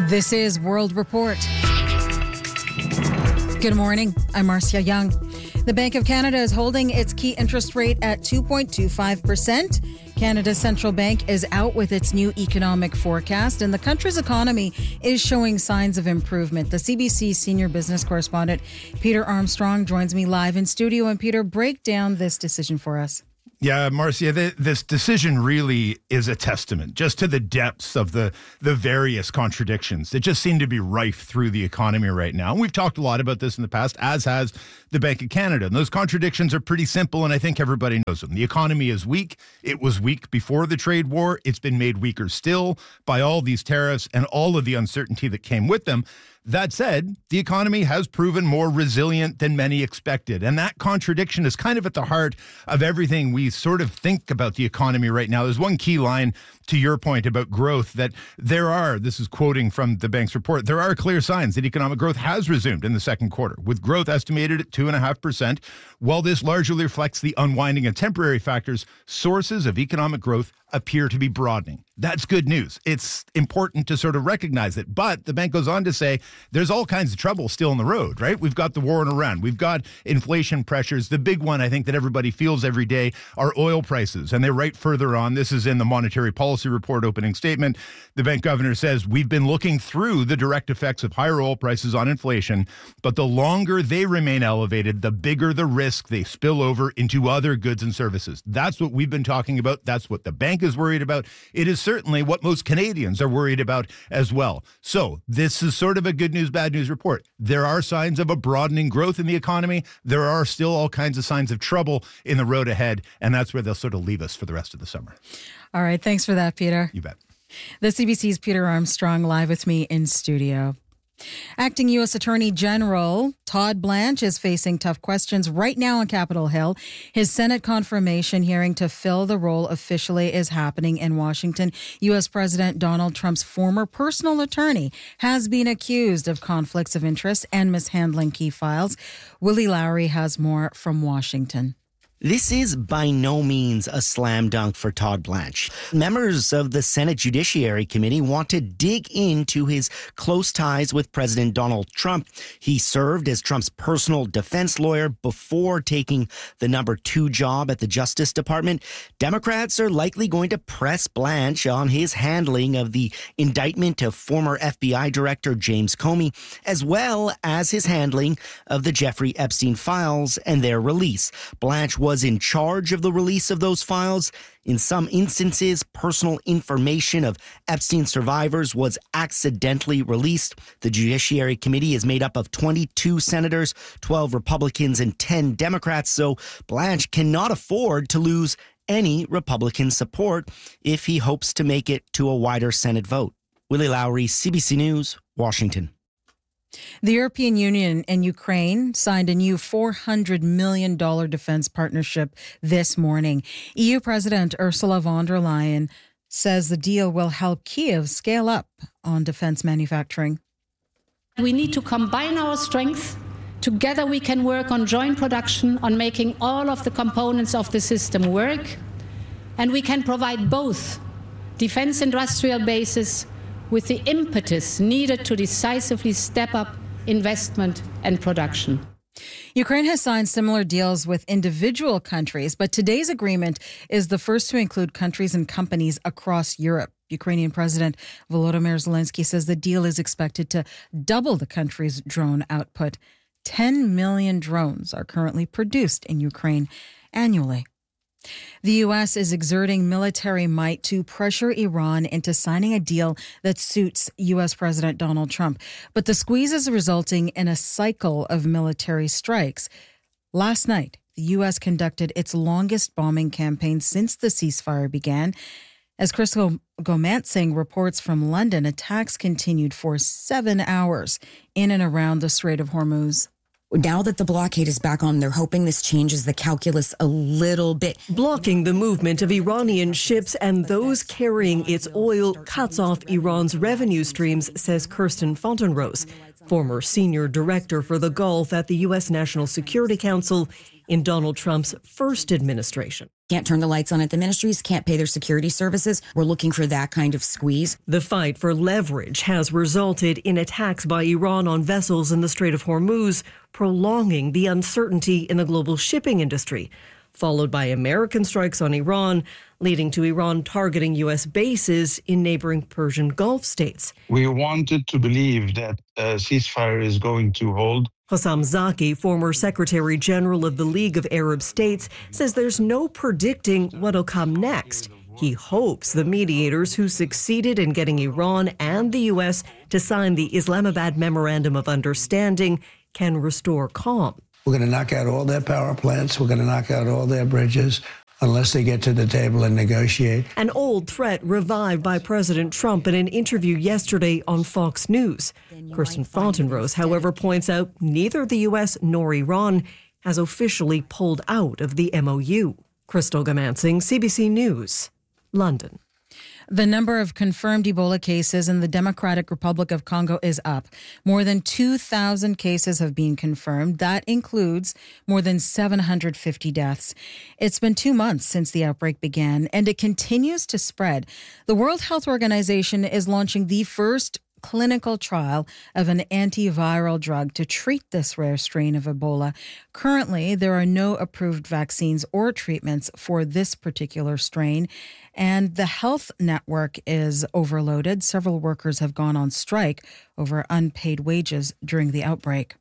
This is World Report. Good morning. I'm Marcia Young. The Bank of Canada is holding its key interest rate at 2.25%. Canada's central bank is out with its new economic forecast, and the country's economy is showing signs of improvement. The CBC senior business correspondent Peter Armstrong joins me live in studio. And Peter, break down this decision for us. Yeah, Marcia, this decision really is a testament just to the depths of the various contradictions that just seem to be rife through the economy right now. And we've talked a lot about this in the past, as has the Bank of Canada. And those contradictions are pretty simple, and I think everybody knows them. The economy is weak. It was weak before the trade war. It's been made weaker still by all these tariffs and all of the uncertainty that came with them. That said, the economy has proven more resilient than many expected. And that contradiction is kind of at the heart of everything we sort of think about the economy right now. There's one key line to your point about growth that this is quoting from the bank's report, there are clear signs that economic growth has resumed in the second quarter, with growth estimated at 2.5%. While this largely reflects the unwinding of temporary factors, sources of economic growth appear to be broadening. That's good news. It's important to sort of recognize it. But the bank goes on to say there's all kinds of trouble still on the road, right? We've got the war in Iran. We've got inflation pressures. The big one, I think, that everybody feels every day are oil prices. And they write further on, this is in the Monetary Policy Report opening statement. The bank governor says, we've been looking through the direct effects of higher oil prices on inflation, but the longer they remain elevated, the bigger the risk they spill over into other goods and services. That's what we've been talking about. That's what the bank is worried about. It is certainly what most Canadians are worried about as well. So this is sort of a good news, bad news report. There are signs of a broadening growth in the economy. There are still all kinds of signs of trouble in the road ahead, and that's where they'll sort of leave us for the rest of the summer. All right. Thanks for that, Peter. You bet. The CBC's Peter Armstrong live with me in studio. Acting U.S. Attorney General Todd Blanche is facing tough questions right now on Capitol Hill. His Senate confirmation hearing to fill the role officially is happening in Washington. U.S. President Donald Trump's former personal attorney has been accused of conflicts of interest and mishandling key files. Willie Lowry has more from Washington. This is by no means a slam dunk for Todd Blanche. Members of the Senate Judiciary Committee want to dig into his close ties with President Donald Trump. He served as Trump's personal defense lawyer before taking the number 2 job at the Justice Department. Democrats are likely going to press Blanche on his handling of the indictment of former FBI Director James Comey, as well as his handling of the Jeffrey Epstein files and their release. Blanche was in charge of the release of those files. In some instances, personal information of Epstein survivors was accidentally released. The Judiciary Committee is made up of 22 senators, 12 Republicans, and 10 Democrats, so Blanche cannot afford to lose any Republican support if he hopes to make it to a wider Senate vote. Willie Lowry, CBC News, Washington. The European Union and Ukraine signed a new $400 million defense partnership this morning. EU President Ursula von der Leyen says the deal will help Kyiv scale up on defense manufacturing. We need to combine our strengths. Together we can work on joint production, on making all of the components of the system work. And we can provide both defense industrial bases with the impetus needed to decisively step up investment and production. Ukraine has signed similar deals with individual countries, but today's agreement is the first to include countries and companies across Europe. Ukrainian President Volodymyr Zelensky says the deal is expected to double the country's drone output. 10 million drones are currently produced in Ukraine annually. The U.S. is exerting military might to pressure Iran into signing a deal that suits U.S. President Donald Trump. But the squeeze is resulting in a cycle of military strikes. Last night, the U.S. conducted its longest bombing campaign since the ceasefire began. As Chris Gomansing reports from London, attacks continued for 7 hours in and around the Strait of Hormuz. Now that the blockade is back on, they're hoping this changes the calculus a little bit. Blocking the movement of Iranian ships and those carrying its oil cuts off Iran's revenue streams, says Kirsten Fontenrose, former senior director for the Gulf at the U.S. National Security Council. in Donald Trump's first administration. Can't turn the lights on at the ministries, can't pay their security services. We're looking for that kind of squeeze. The fight for leverage has resulted in attacks by Iran on vessels in the Strait of Hormuz, prolonging the uncertainty in the global shipping industry, followed by American strikes on Iran, leading to Iran targeting U.S. bases in neighboring Persian Gulf states. We wanted to believe that a ceasefire is going to hold. Hossam Zaki, former Secretary General of the League of Arab States, says there's no predicting what'll come next. He hopes the mediators who succeeded in getting Iran and the U.S. to sign the Islamabad Memorandum of Understanding can restore calm. We're going to knock out all their power plants. We're going to knock out all their bridges unless they get to the table and negotiate. An old threat revived by President Trump in an interview yesterday on Fox News. Kirsten Fontenrose, however, points out neither the U.S. nor Iran has officially pulled out of the MOU. Crystal Gamansing, CBC News, London. The number of confirmed Ebola cases in the Democratic Republic of Congo is up. More than 2,000 cases have been confirmed. That includes more than 750 deaths. It's been 2 months since the outbreak began, and it continues to spread. The World Health Organization is launching the first clinical trial of an antiviral drug to treat this rare strain of Ebola. Currently, there are no approved vaccines or treatments for this particular strain, and the health network is overloaded. Several workers have gone on strike over unpaid wages during the outbreak.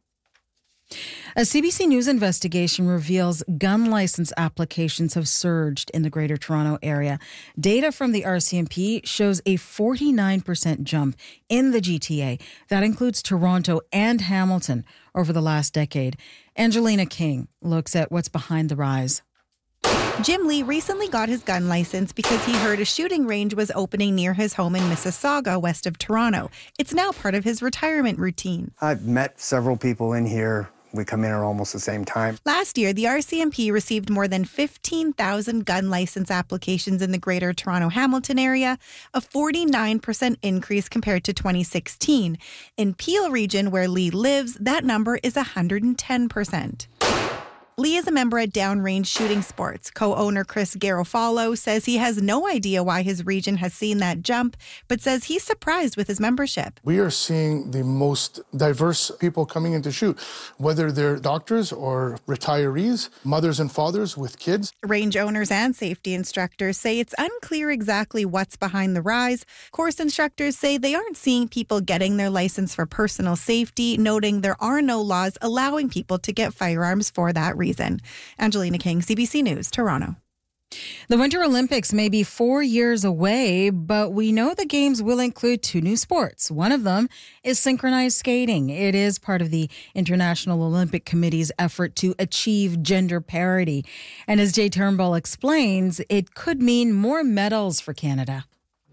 A CBC News investigation reveals gun license applications have surged in the Greater Toronto Area. Data from the RCMP shows a 49% jump in the GTA. That includes Toronto and Hamilton over the last decade. Angelina King looks at what's behind the rise. Jim Lee recently got his gun license because he heard a shooting range was opening near his home in Mississauga, west of Toronto. It's now part of his retirement routine. I've met several people in here. We come in at almost the same time. Last year, the RCMP received more than 15,000 gun license applications in the Greater Toronto Hamilton area, a 49% increase compared to 2016. In Peel region, where Lee lives, that number is 110%. Lee is a member at Downrange Shooting Sports. Co-owner Chris Garofalo says he has no idea why his region has seen that jump, but says he's surprised with his membership. We are seeing the most diverse people coming in to shoot, whether they're doctors or retirees, mothers and fathers with kids. Range owners and safety instructors say it's unclear exactly what's behind the rise. Course instructors say they aren't seeing people getting their license for personal safety, noting there are no laws allowing people to get firearms for that reason. Angelina King, CBC News, Toronto. The Winter Olympics may be 4 years away, but we know the Games will include 2 new sports. One of them is synchronized skating. It is part of the International Olympic Committee's effort to achieve gender parity. And as Jay Turnbull explains, it could mean more medals for Canada.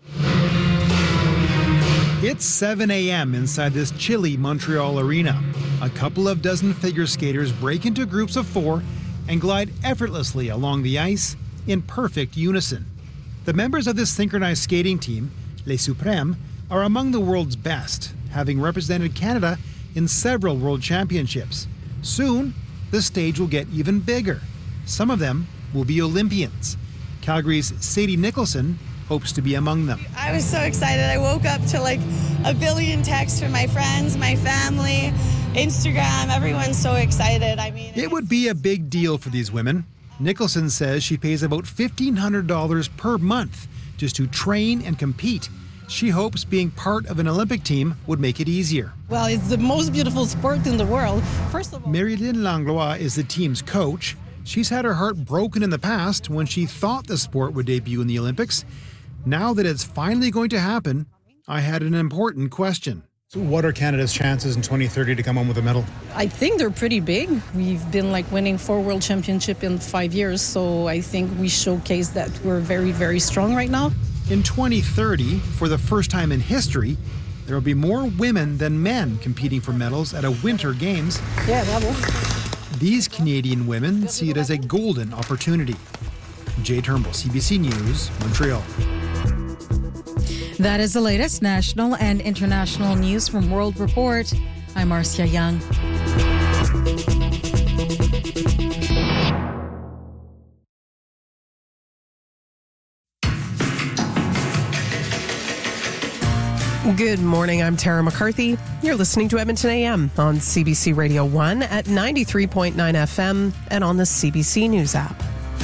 It's 7 a.m. inside this chilly Montreal arena. A couple of dozen figure skaters break into groups of 4 and glide effortlessly along the ice in perfect unison. The members of this synchronized skating team, Les Suprêmes, are among the world's best, having represented Canada in several world championships. Soon, the stage will get even bigger. Some of them will be Olympians. Calgary's Sadie Nicholson hopes to be among them. I was so excited. I woke up to like a billion texts from my friends, my family, Instagram. Everyone's so excited. I mean, it would be a big deal for these women. Nicholson says she pays about $1,500 per month just to train and compete. She hopes being part of an Olympic team would make it easier. Well, it's the most beautiful sport in the world. First of all, Marilyn Langlois is the team's coach. She's had her heart broken in the past when she thought the sport would debut in the Olympics. Now that it's finally going to happen, I had an important question. So what are Canada's chances in 2030 to come home with a medal? I think they're pretty big. We've been winning 4 world championships in 5 years, so I think we showcase that we're very, very strong right now. In 2030, for the first time in history, there will be more women than men competing for medals at a Winter Games. Yeah, bravo. These Canadian women see it as a golden opportunity. Jay Turnbull, CBC News, Montreal. That is the latest national and international news from World Report. I'm Marcia Young. Good morning, I'm Tara McCarthy. You're listening to Edmonton AM on CBC Radio 1 at 93.9 FM and on the CBC News app.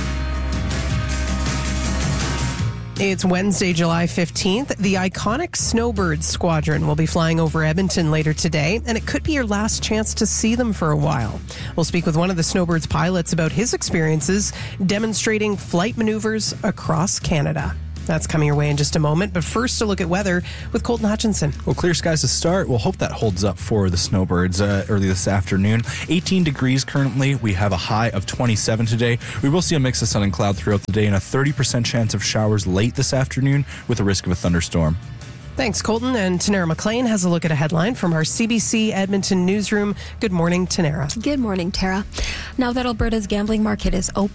It's Wednesday, July 15th. The iconic Snowbirds Squadron will be flying over Edmonton later today, and it could be your last chance to see them for a while. We'll speak with one of the Snowbirds pilots about his experiences demonstrating flight maneuvers across Canada. That's coming your way in just a moment. But first, a look at weather with Colton Hutchinson. Well, clear skies to start. We'll hope that holds up for the Snowbirds early this afternoon. 18 degrees currently. We have a high of 27 today. We will see a mix of sun and cloud throughout the day and a 30% chance of showers late this afternoon with a risk of a thunderstorm. Thanks, Colton. And Tanera McLean has a look at a headline from our CBC Edmonton newsroom. Good morning, Tanera. Good morning, Tara. Now that Alberta's gambling market is open,